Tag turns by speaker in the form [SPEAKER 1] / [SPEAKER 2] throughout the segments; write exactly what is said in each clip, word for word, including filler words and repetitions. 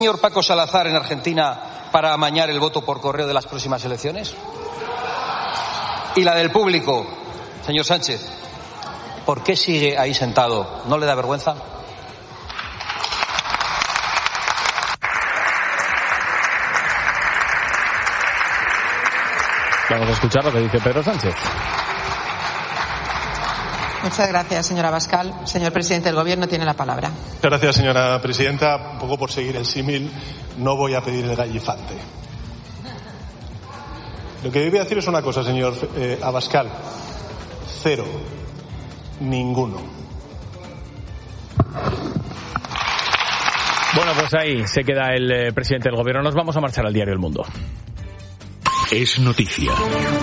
[SPEAKER 1] señor Paco Salazar en Argentina para amañar el voto por correo de las próximas elecciones? Y la del público, señor Sánchez, ¿por qué sigue ahí sentado? ¿No le da vergüenza?
[SPEAKER 2] Vamos a escuchar lo que dice Pedro Sánchez.
[SPEAKER 3] Muchas gracias, señora Abascal. Señor presidente del Gobierno, tiene la palabra.
[SPEAKER 4] Muchas gracias, señora presidenta. Un poco por seguir el símil, no voy a pedir el gallifante. Lo que voy a decir es una cosa, señor eh, Abascal. Cero. Ninguno.
[SPEAKER 2] Bueno, pues ahí se queda el eh, presidente del Gobierno. Nos vamos a marchar al diario El Mundo.
[SPEAKER 5] Es noticia.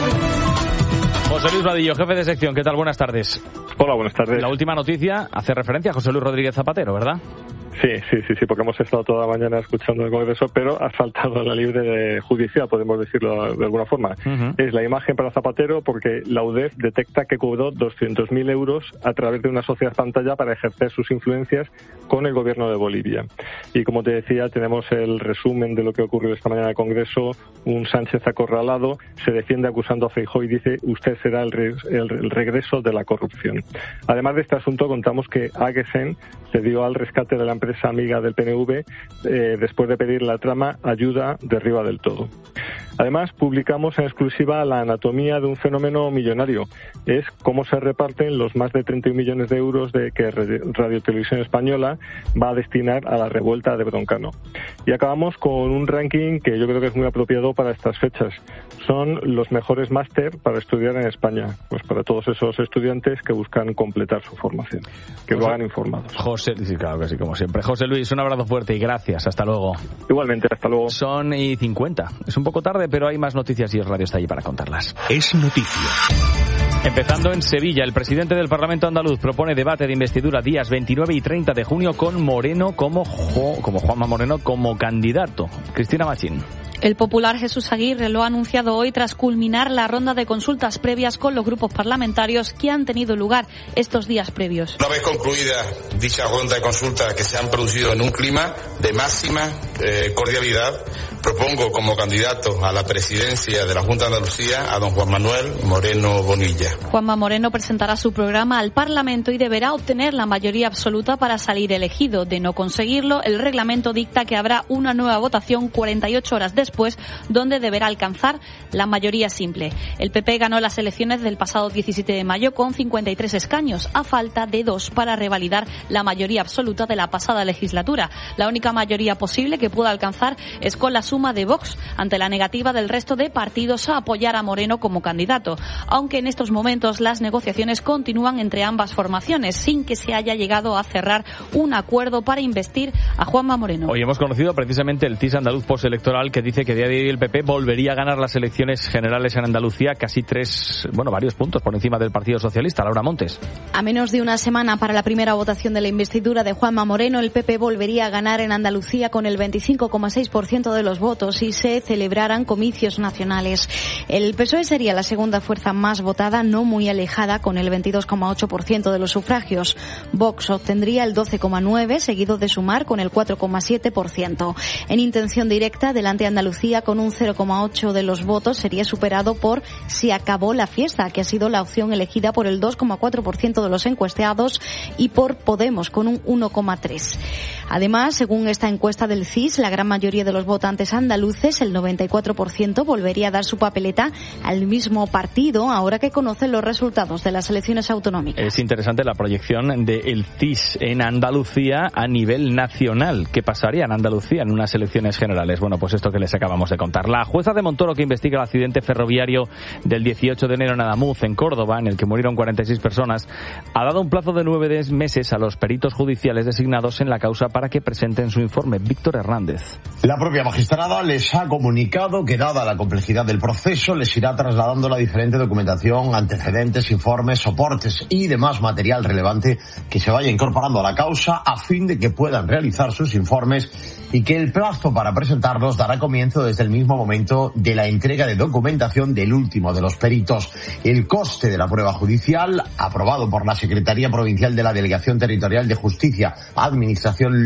[SPEAKER 2] José Luis Vadillo, jefe de sección. ¿Qué tal? Buenas tardes.
[SPEAKER 6] Hola, buenas tardes.
[SPEAKER 2] La última noticia hace referencia a José Luis Rodríguez Zapatero, ¿verdad?
[SPEAKER 6] Sí, sí, sí, sí, porque hemos estado toda la mañana escuchando el Congreso, pero ha saltado la libre judicial, podemos decirlo de alguna forma. Uh-huh. Es la imagen para Zapatero porque la U D E F detecta que cobró doscientos mil euros a través de una sociedad pantalla para ejercer sus influencias con el gobierno de Bolivia. Y como te decía, tenemos el resumen de lo que ocurrió esta mañana en el Congreso. Un Sánchez acorralado se defiende acusando a Feijóo y dice: usted será el, re- el, el regreso de la corrupción. Además de este asunto, contamos que Agesen se dio al rescate de la empresa amiga del P N V eh, después de pedir la trama ayuda de arriba del todo. Además, publicamos en exclusiva la anatomía de un fenómeno millonario. Es cómo se reparten los más de treinta y un millones de euros de que Radio Televisión Española va a destinar a la revuelta de Broncano. Y acabamos con un ranking que yo creo que es muy apropiado para estas fechas. Son los mejores máster para estudiar en España, pues para todos esos estudiantes que buscan completar su formación, que José, lo hagan informados.
[SPEAKER 2] José, sí, claro que sí, como siempre. José Luis, un abrazo fuerte y gracias. Hasta luego.
[SPEAKER 6] Igualmente, hasta luego.
[SPEAKER 2] Son y cincuenta. Es un poco tarde, pero hay más noticias y el radio está allí para contarlas.
[SPEAKER 5] Es noticia.
[SPEAKER 2] Empezando en Sevilla, el presidente del Parlamento andaluz propone debate de investidura días veintinueve y treinta de junio con Moreno como, jo, como Juanma Moreno como candidato. Cristina Machín.
[SPEAKER 7] El popular Jesús Aguirre lo ha anunciado hoy tras culminar la ronda de consultas previas con los grupos parlamentarios que han tenido lugar estos días previos.
[SPEAKER 8] Una vez concluida dicha ronda de consultas que se han producido en un clima de máxima eh, cordialidad, propongo como candidato a la presidencia de la Junta de Andalucía a don Juan Manuel Moreno Bonilla.
[SPEAKER 7] Juanma Moreno presentará su programa al Parlamento y deberá obtener la mayoría absoluta para salir elegido. De no conseguirlo, el reglamento dicta que habrá una nueva votación cuarenta y ocho horas después, donde deberá alcanzar la mayoría simple. El P P ganó las elecciones del pasado diecisiete de mayo con cincuenta y tres escaños, a falta de dos para revalidar la mayoría absoluta de la pasada legislatura. La única mayoría posible que pueda alcanzar es con la suma de Vox, ante la negativa del resto de partidos a apoyar a Moreno como candidato, aunque en estos momentos las negociaciones continúan entre ambas formaciones, sin que se haya llegado a cerrar un acuerdo para investir a Juanma Moreno.
[SPEAKER 2] Hoy hemos conocido precisamente el C I S andaluz postelectoral, que dice que a día de hoy el P P volvería a ganar las elecciones generales en Andalucía casi tres, bueno, varios puntos por encima del Partido Socialista. Laura Montes.
[SPEAKER 9] A menos de una semana para la primera votación de la investidura de Juanma Moreno, el P P volvería a ganar en Andalucía con el veinticinco coma seis por ciento de los votos y se celebraran comicios nacionales. El P S O E sería la segunda fuerza más votada, no muy alejada, con el veintidós coma ocho por ciento de los sufragios. Vox obtendría el doce coma nueve por ciento, seguido de Sumar con el cuatro coma siete por ciento. En intención directa, delante Andalucía con un cero coma ocho por ciento de los votos, sería superado por Si acabó la fiesta, que ha sido la opción elegida por el dos coma cuatro por ciento de los encuestados, y por Podemos con un uno coma tres por ciento. Además, según esta encuesta del C I S, la gran mayoría de los votantes andaluces, el noventa y cuatro por ciento, volvería a dar su papeleta al mismo partido ahora que conocen los resultados de las elecciones autonómicas.
[SPEAKER 2] Es interesante la proyección del C I S en Andalucía a nivel nacional. ¿Qué pasaría en Andalucía en unas elecciones generales? Bueno, pues esto que les acabamos de contar. La jueza de Montoro, que investiga el accidente ferroviario del dieciocho de enero en Adamuz, en Córdoba, en el que murieron cuarenta y seis personas, ha dado un plazo de nueve meses a los peritos judiciales designados en la causa para que presenten su informe. Víctor Hernández.
[SPEAKER 10] La propia magistrada les ha comunicado que, dada la complejidad del proceso, les irá trasladando la diferente documentación, antecedentes, informes, soportes y demás material relevante que se vaya incorporando a la causa a fin de que puedan realizar sus informes, y que el plazo para presentarlos dará comienzo desde el mismo momento de la entrega de documentación del último de los peritos. El coste de la prueba judicial, aprobado por la Secretaría Provincial de la Delegación Territorial de Justicia, Administración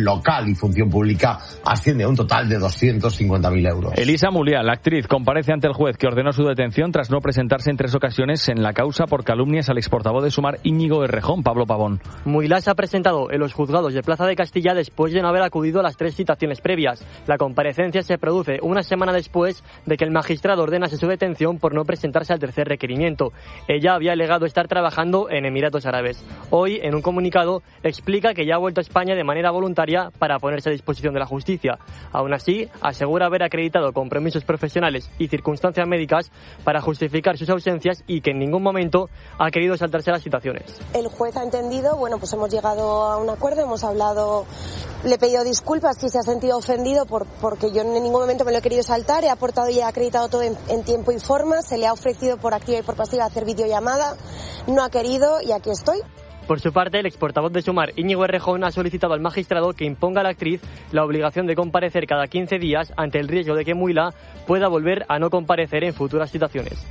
[SPEAKER 10] educación local y función pública asciende a un total de doscientos cincuenta mil euros.
[SPEAKER 2] Elisa Muliá, la actriz, comparece ante el juez que ordenó su detención tras no presentarse en tres ocasiones en la causa por calumnias al exportavoz de Sumar Íñigo Errejón. Pablo Pavón.
[SPEAKER 11] Muliá se ha presentado en los juzgados de Plaza de Castilla después de no haber acudido a las tres citaciones previas. La comparecencia se produce una semana después de que el magistrado ordenase su detención por no presentarse al tercer requerimiento. Ella había alegado estar trabajando en Emiratos Árabes. Hoy, en un comunicado, explica que ya ha vuelto a España de manera voluntaria para ponerse a disposición de la justicia. Aún así, asegura haber acreditado compromisos profesionales y circunstancias médicas para justificar sus ausencias y que en ningún momento ha querido saltarse las citaciones.
[SPEAKER 12] El juez ha entendido, bueno, pues hemos llegado a un acuerdo, hemos hablado, le he pedido disculpas si se ha sentido ofendido por, porque yo en ningún momento me lo he querido saltar, he aportado y he acreditado todo en, en tiempo y forma, se le ha ofrecido por activa y por pasiva hacer videollamada, no ha querido y aquí estoy.
[SPEAKER 11] Por su parte, el exportavoz de Sumar, Íñigo Errejón, ha solicitado al magistrado que imponga a la actriz la obligación de comparecer cada quince días ante el riesgo de que Muliá pueda volver a no comparecer en futuras citaciones.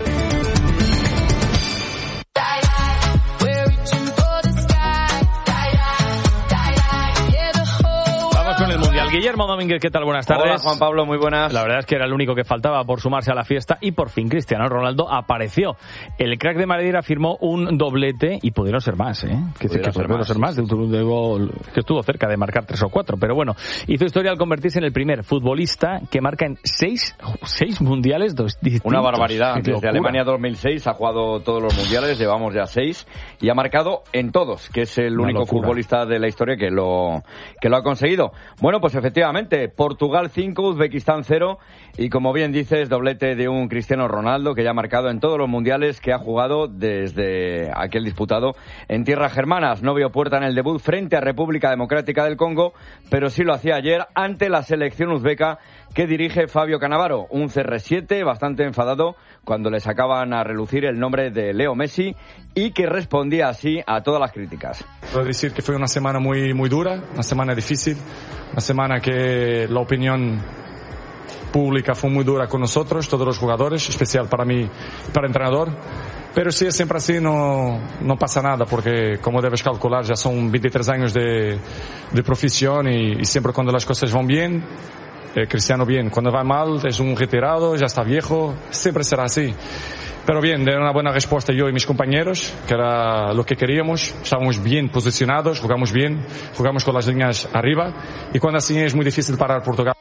[SPEAKER 2] Con el Mundial. Guillermo Domínguez, ¿qué tal? Buenas tardes.
[SPEAKER 13] Hola, Juan Pablo, muy buenas.
[SPEAKER 2] La verdad es que era el único que faltaba por sumarse a la fiesta y por fin Cristiano Ronaldo apareció. El crack de Madeira firmó un doblete y pudieron ser más, ¿eh? Que, que ser pudieron más, ser más de un de gol que estuvo cerca de marcar tres o cuatro, pero bueno, hizo historia al convertirse en el primer futbolista que marca en seis, seis mundiales distintos.
[SPEAKER 13] Una barbaridad. Desde locura. Alemania dos mil seis ha jugado todos los mundiales, llevamos ya seis y ha marcado en todos, que es el Una único locura. futbolista de la historia que lo que lo ha conseguido. Bueno, pues efectivamente, Portugal cinco, Uzbekistán cero y como bien dices, doblete de un Cristiano Ronaldo que ya ha marcado en todos los mundiales que ha jugado desde aquel disputado en tierras germanas. No vio puerta en el debut frente a República Democrática del Congo, pero sí lo hacía ayer ante la selección uzbeca que dirige Fabio Cannavaro, un C R siete bastante enfadado cuando le sacaban a relucir el nombre de Leo Messi y que respondía así a todas las críticas.
[SPEAKER 14] Puedo decir que fue una semana muy, muy dura, una semana difícil, una semana que la opinión pública fue muy dura con nosotros, todos los jugadores, especial para mí, para el entrenador. Pero si es siempre así, no, no pasa nada, porque como debes calcular, ya son veintitrés años de, de profesión y, y siempre cuando las cosas van bien, eh, Cristiano bien, cuando va mal es un retirado, ya está viejo, siempre será así. Pero bien, de una buena respuesta yo y mis compañeros, que era lo que queríamos, estábamos bien posicionados, jugamos bien, jugamos con las líneas arriba y cuando así es muy difícil parar Portugal.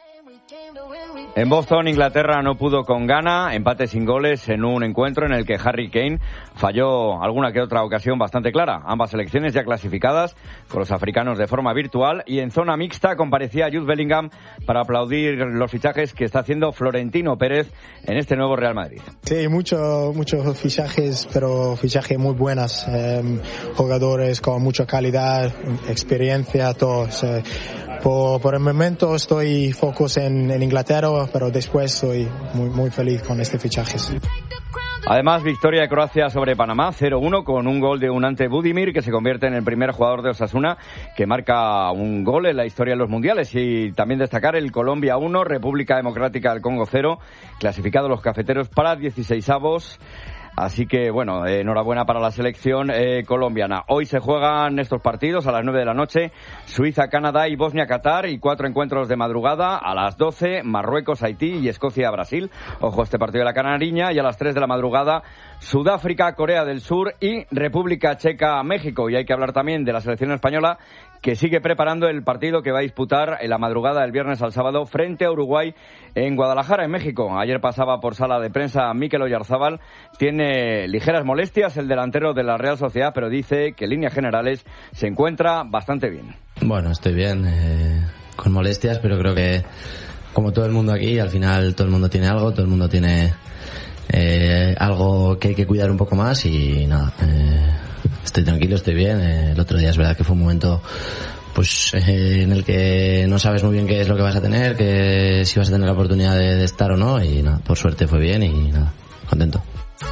[SPEAKER 13] En Boston, Inglaterra no pudo con Ghana, empate sin goles en un encuentro en el que Harry Kane falló alguna que otra ocasión bastante clara. Ambas selecciones ya clasificadas con los africanos de forma virtual y en zona mixta comparecía Jude Bellingham para aplaudir los fichajes que está haciendo Florentino Pérez en este nuevo Real Madrid.
[SPEAKER 15] Sí, muchos muchos fichajes, pero fichajes muy buenos, eh, jugadores con mucha calidad, experiencia, todos. Eh, por, por el momento estoy focus en, en Inglaterra, pero después estoy muy, muy feliz con este fichaje. Sí.
[SPEAKER 13] Además, victoria de Croacia sobre Panamá, cero uno, con un gol de Unante Budimir, que se convierte en el primer jugador de Osasuna que marca un gol en la historia de los mundiales. Y también destacar el Colombia uno, República Democrática del Congo cero, clasificados los cafeteros para dieciseisavos. Así que, bueno, eh, enhorabuena para la selección eh, colombiana. Hoy se juegan estos partidos a las nueve de la noche, Suiza, Canadá y Bosnia-Qatar, y cuatro encuentros de madrugada a las doce, Marruecos, Haití y Escocia-Brasil. Ojo, este partido de la Canariña. Y a las tres de la madrugada, Sudáfrica, Corea del Sur y República Checa, México. Y hay que hablar también de la selección española, que sigue preparando el partido que va a disputar en la madrugada del viernes al sábado frente a Uruguay en Guadalajara, en México. Ayer pasaba por sala de prensa Mikel Oyarzábal. Tiene ligeras molestias el delantero de la Real Sociedad, pero dice que en líneas generales se encuentra bastante bien.
[SPEAKER 16] Bueno, estoy bien, eh, con molestias, pero creo que como todo el mundo aquí, al final todo el mundo tiene algo, todo el mundo tiene eh, algo que hay que cuidar un poco más y nada, eh, estoy tranquilo, estoy bien. Eh, el otro día es verdad que fue un momento pues eh, en el que no sabes muy bien qué es lo que vas a tener, que si vas a tener la oportunidad de, de estar o no, y nada, por suerte fue bien y nada, contento.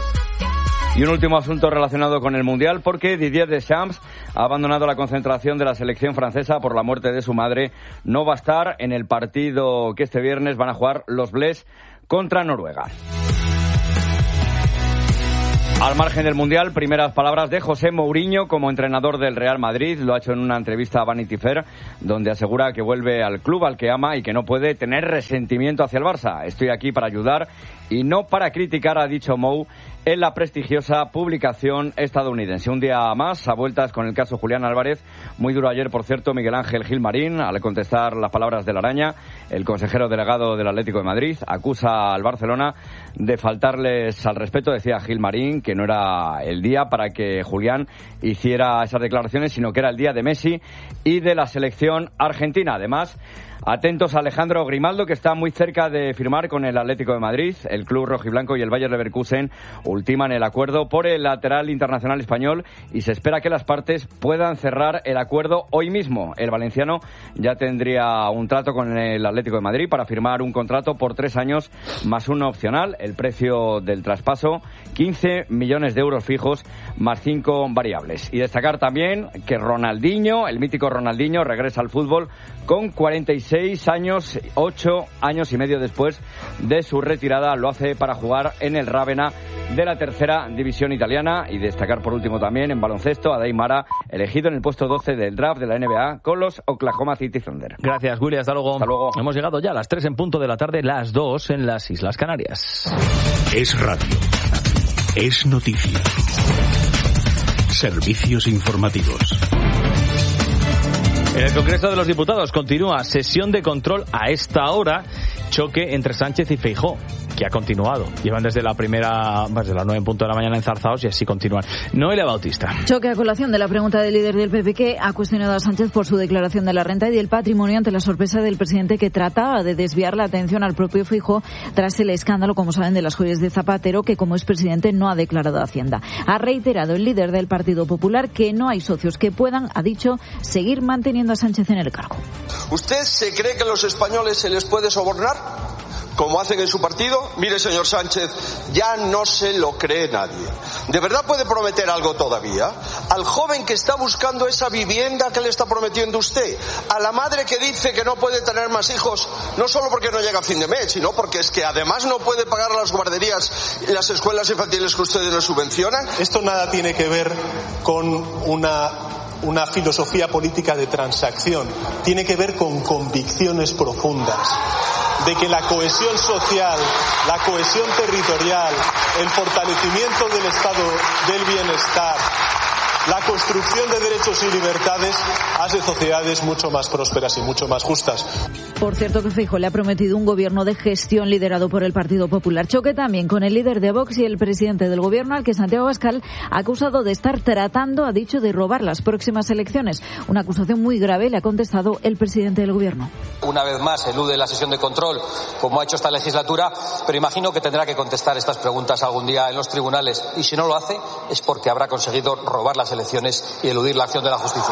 [SPEAKER 13] Y un último asunto relacionado con el Mundial, porque Didier Deschamps ha abandonado la concentración de la selección francesa por la muerte de su madre. No va a estar en el partido que este viernes van a jugar los Bleus contra Noruega. Al margen del Mundial, primeras palabras de José Mourinho como entrenador del Real Madrid. Lo ha hecho en una entrevista a Vanity Fair, donde asegura que vuelve al club al que ama y que no puede tener resentimiento hacia el Barça. Estoy aquí para ayudar y no para criticar, ha dicho Mou en la prestigiosa publicación estadounidense. Un día más, a vueltas con el caso Julián Álvarez. Muy duro ayer, por cierto, Miguel Ángel Gilmarín, al contestar las palabras de la Araña. El consejero delegado del Atlético de Madrid acusa al Barcelona de faltarles al respeto. Decía Gilmarín que no era el día para que Julián hiciera esas declaraciones, sino que era el día de Messi y de la selección argentina. Además, atentos a Alejandro Grimaldo, que está muy cerca de firmar con el Atlético de Madrid. El club rojiblanco y el Bayer Leverkusen ultiman el acuerdo por el lateral internacional español y se espera que las partes puedan cerrar el acuerdo hoy mismo. El valenciano ya tendría un trato con el Atlético de Madrid para firmar un contrato por tres años más uno opcional. El precio del traspaso, quince millones de euros fijos más cinco variables. Y destacar también que Ronaldinho, el mítico Ronaldinho, regresa al fútbol con cuarenta y seis años, ocho años y medio después de su retirada. Lo hace para jugar en el Rávena de la tercera división italiana. Y destacar por último también en baloncesto a Daimara, elegido en el puesto doce del draft de la N B A con los Oklahoma City Thunder.
[SPEAKER 2] Gracias, Willy, hasta luego.
[SPEAKER 13] Hasta luego.
[SPEAKER 2] Hemos llegado ya a las tres en punto de la tarde, las dos en las Islas Canarias.
[SPEAKER 5] Es radio. Es noticia. Servicios informativos.
[SPEAKER 2] En el Congreso de los Diputados continúa sesión de control a esta hora, choque entre Sánchez y Feijóo, que ha continuado. Llevan desde la primera, desde las nueve en punto de la mañana enzarzados y así continúan. Noelia Bautista.
[SPEAKER 17] Choque a colación de la pregunta del líder del P P, que ha cuestionado a Sánchez por su declaración de la renta y del patrimonio ante la sorpresa del presidente, que trataba de desviar la atención al propio Feijóo tras el escándalo, como saben, de las joyas de Zapatero, que como es presidente no ha declarado a Hacienda. Ha reiterado el líder del Partido Popular que no hay socios que puedan, ha dicho, seguir manteniendo a Sánchez en el cargo.
[SPEAKER 18] ¿Usted se cree que a los españoles se les puede sobornar, como hacen en su partido? Mire, señor Sánchez, ya no se lo cree nadie. ¿De verdad puede prometer algo todavía? Al joven que está buscando esa vivienda que le está prometiendo usted, a la madre que dice que no puede tener más hijos, no solo porque no llega a fin de mes, sino porque es que además no puede pagar las guarderías y las escuelas infantiles que ustedes le subvencionan.
[SPEAKER 4] Esto nada tiene que ver con una... una filosofía política de transacción, tiene que ver con convicciones profundas de que la cohesión social, la cohesión territorial, el fortalecimiento del estado del bienestar, la construcción de derechos y libertades hace sociedades mucho más prósperas y mucho más justas.
[SPEAKER 17] Por cierto, que Feijóo le ha prometido un gobierno de gestión liderado por el Partido Popular. Choque también con el líder de Vox y el presidente del gobierno, al que Santiago Abascal ha acusado de estar tratando, ha dicho, de robar las próximas elecciones. Una acusación muy grave, le ha contestado el presidente del gobierno.
[SPEAKER 1] Una vez más elude la sesión de control, como ha hecho esta legislatura, pero imagino que tendrá que contestar estas preguntas algún día en los tribunales. Y si no lo hace, es porque habrá conseguido robar las elecciones y eludir la acción de la justicia.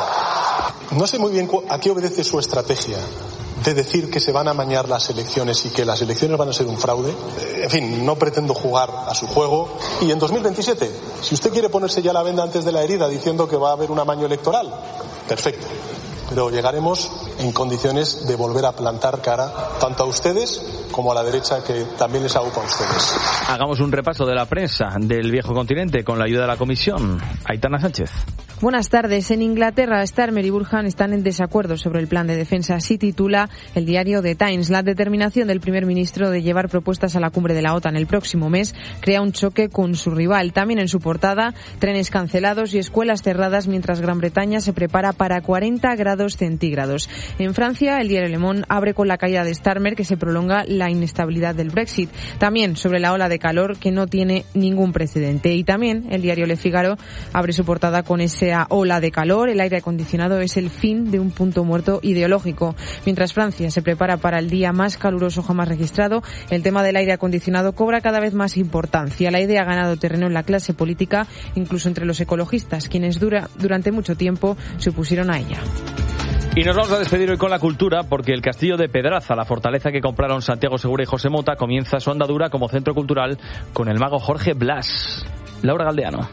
[SPEAKER 4] No sé muy bien a qué obedece su estrategia de decir que se van a amañar las elecciones y que las elecciones van a ser un fraude. En fin, no pretendo jugar a su juego. Y en dos mil veintisiete, si usted quiere ponerse ya la venda antes de la herida diciendo que va a haber un amaño electoral, perfecto. Pero llegaremos en condiciones de volver a plantar cara tanto a ustedes como a la derecha, que también les hago para ustedes.
[SPEAKER 2] Hagamos un repaso de la prensa del viejo continente con la ayuda de la comisión. Aitana Sánchez.
[SPEAKER 19] Buenas tardes. En Inglaterra, Starmer y Burhan están en desacuerdo sobre el plan de defensa. Así titula el diario The Times. La determinación del primer ministro de llevar propuestas a la cumbre de la OTAN el próximo mes crea un choque con su rival. También en su portada, trenes cancelados y escuelas cerradas mientras Gran Bretaña se prepara para cuarenta grados centígrados. En Francia, el diario Le Monde abre con la caída de Starmer, que se prolonga la inestabilidad del Brexit. También sobre la ola de calor, que no tiene ningún precedente. Y también el diario Le Figaro abre su portada con ese ola de calor. El aire acondicionado es el fin de un punto muerto ideológico. Mientras Francia se prepara para el día más caluroso jamás registrado, el tema del aire acondicionado cobra cada vez más importancia. La idea ha ganado terreno en la clase política, incluso entre los ecologistas, quienes dura, durante mucho tiempo se opusieron a ella.
[SPEAKER 2] Y nos vamos a despedir hoy con la cultura, porque el Castillo de Pedraza, la fortaleza que compraron Santiago Segura y José Mota, comienza su andadura como centro cultural con el mago Jorge Blas. Laura Galdeano.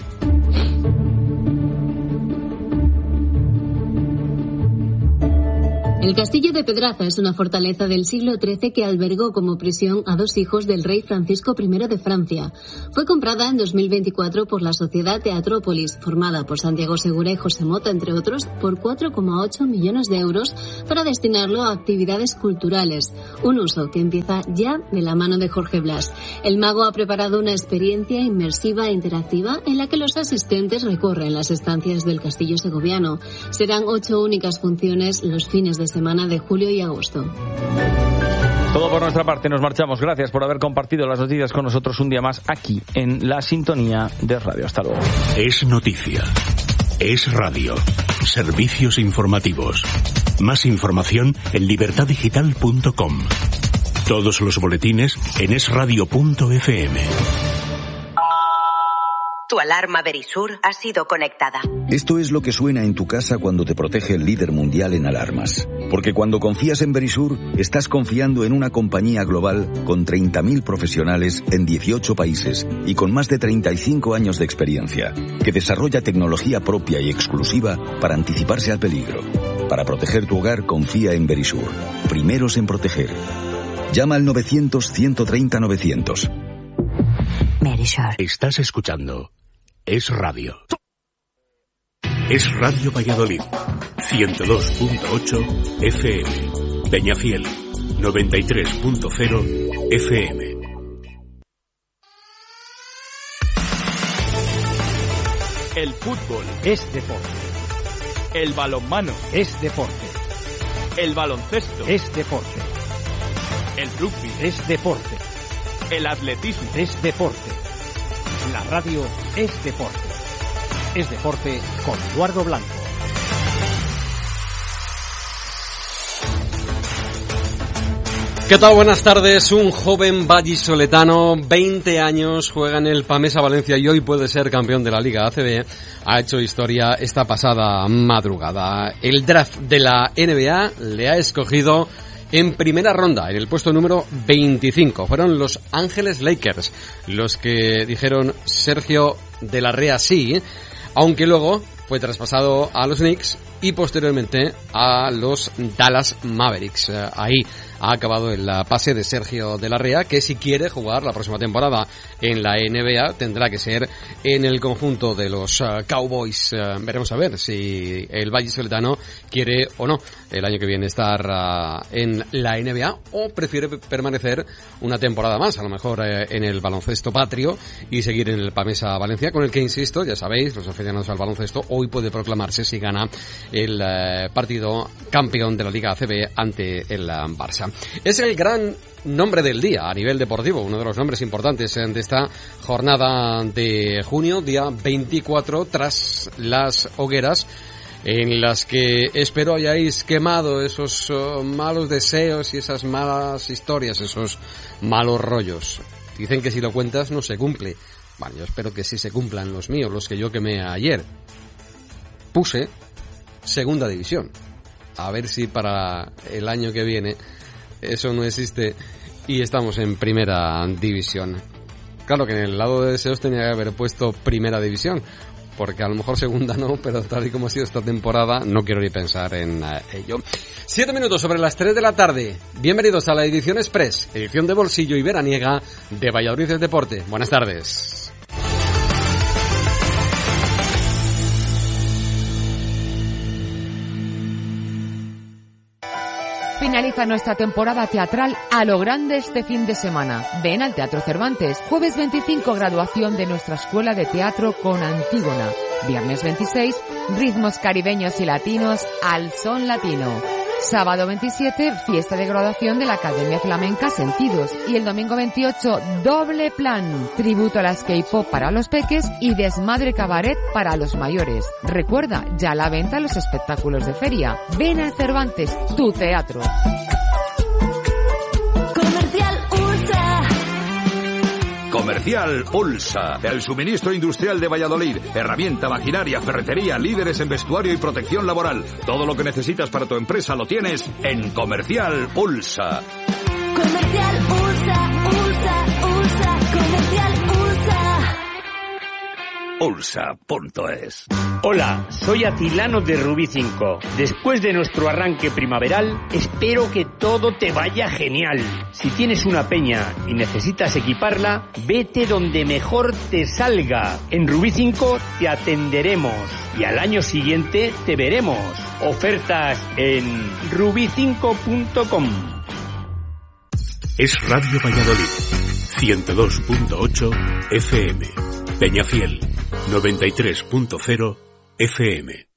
[SPEAKER 20] El castillo de Pedraza es una fortaleza del siglo trece que albergó como prisión a dos hijos del rey Francisco primero de Francia. Fue comprada en dos mil veinticuatro por la Sociedad Teatrópolis, formada por Santiago Segura y José Mota, entre otros, por cuatro coma ocho millones de euros para destinarlo a actividades culturales. Un uso que empieza ya de la mano de Jorge Blas. El mago ha preparado una experiencia inmersiva e interactiva en la que los asistentes recorren las estancias del castillo segoviano. Serán ocho únicas funciones los fines de semana de julio y agosto.
[SPEAKER 2] Todo por nuestra parte, nos marchamos. Gracias por haber compartido las noticias con nosotros un día más aquí en la sintonía de radio. Hasta luego.
[SPEAKER 5] Es noticia. Es radio. Servicios informativos. Más información en libertad digital punto com. Todos los boletines en es radio punto efe eme.
[SPEAKER 21] Tu alarma Verisur ha sido conectada.
[SPEAKER 22] Esto es lo que suena en tu casa cuando te protege el líder mundial en alarmas. Porque cuando confías en Verisur, estás confiando en una compañía global con treinta mil profesionales en dieciocho países y con más de treinta y cinco años de experiencia, que desarrolla tecnología propia y exclusiva para anticiparse al peligro. Para proteger tu hogar, confía en Verisur. Primeros en proteger. Llama al novecientos, ciento treinta, novecientos.
[SPEAKER 5] Verisur. Estás escuchando Es Radio. Es Radio Valladolid, ciento dos punto ocho efe eme. Peñafiel, noventa y tres punto cero efe eme.
[SPEAKER 23] El fútbol es deporte. El balonmano es deporte. El baloncesto es deporte. El rugby es deporte. El atletismo es deporte. La radio es deporte. Es deporte con Eduardo Blanco.
[SPEAKER 24] ¿Qué tal? Buenas tardes. Un joven vallisoletano, veinte años, juega en el Pamesa Valencia y hoy puede ser campeón de la Liga A C B. Ha hecho historia esta pasada madrugada. El draft de la N B A le ha escogido en primera ronda, en el puesto número veinticinco. Fueron los Ángeles Lakers los que dijeron Sergio de la Rea sí, aunque luego fue traspasado a los Knicks y posteriormente a los Dallas Mavericks. Ahí ha acabado el pase de Sergio de la Rea, que si quiere jugar la próxima temporada en la N B A tendrá que ser en el conjunto de los uh, Cowboys. Uh, veremos a ver si el vallisoletano quiere o no el año que viene estar uh, en la N B A o prefiere permanecer una temporada más, a lo mejor uh, en el baloncesto patrio y seguir en el Pamesa Valencia, con el que, insisto, ya sabéis, los aficionados al baloncesto, hoy puede proclamarse si gana el uh, partido campeón de la Liga A C B ante el uh, Barça. Es el gran nombre del día a nivel deportivo, uno de los nombres importantes de esta jornada de junio, día veinticuatro, tras las hogueras en las que espero hayáis quemado esos uh, malos deseos y esas malas historias, esos malos rollos. Dicen que si lo cuentas no se cumple. Bueno, yo espero que sí se cumplan los míos, los que yo quemé ayer. Puse segunda división. A ver si para el año que viene eso no existe y estamos en primera división. Claro que en el lado de deseos tenía que haber puesto primera división, porque a lo mejor segunda no, pero tal y como ha sido esta temporada no quiero ni pensar en ello. Siete minutos sobre las tres de la tarde. Bienvenidos a la edición Express, edición de bolsillo y veraniega de Valladolid del Deporte. Buenas tardes.
[SPEAKER 25] Finaliza nuestra temporada teatral a lo grande este fin de semana. Ven al Teatro Cervantes. Jueves veinticinco, graduación de nuestra escuela de teatro con Antígona. Viernes veintiséis, ritmos caribeños y latinos al son latino. Sábado veintisiete, fiesta de graduación de la Academia Flamenca Sentidos. Y el domingo veintiocho, doble plan. Tributo a las K-pop para los peques y desmadre cabaret para los mayores. Recuerda, ya a la venta los espectáculos de feria. Ven al Cervantes, tu teatro.
[SPEAKER 26] Comercial Ulsa, el suministro industrial de Valladolid, herramienta, maquinaria, ferretería, líderes en vestuario y protección laboral. Todo lo que necesitas para tu empresa lo tienes en Comercial Ulsa.
[SPEAKER 27] Comercial Ulsa, Ulsa, Ulsa, Comercial Ulsa.
[SPEAKER 5] ulsa punto es.
[SPEAKER 3] Hola, soy Atilano de Rubí cinco. Después de nuestro arranque primaveral, espero que todo te vaya genial. Si tienes una peña y necesitas equiparla, vete donde mejor te salga. En Rubí cinco te atenderemos y al año siguiente te veremos. Ofertas en rubí cinco punto com.
[SPEAKER 5] Es Radio Valladolid, ciento dos punto ocho F M. Peñafiel, noventa y tres punto cero F M.